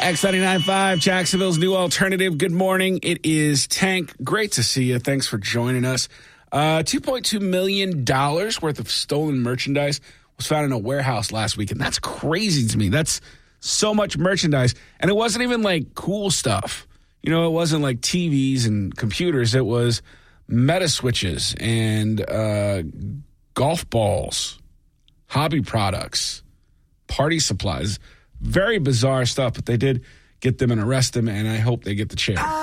X99.5, Jacksonville's new alternative. Good morning. It is Tank. Great to see you. Thanks for joining us. $2.2 million worth of stolen merchandise was found in a warehouse last week, and that's crazy to me. That's so much merchandise. And it wasn't even like cool stuff. You know, it wasn't like TVs and computers. It was meta switches and golf balls, hobby products, party supplies. Very bizarre stuff, but they did get them and arrest them, and I hope they get the chair.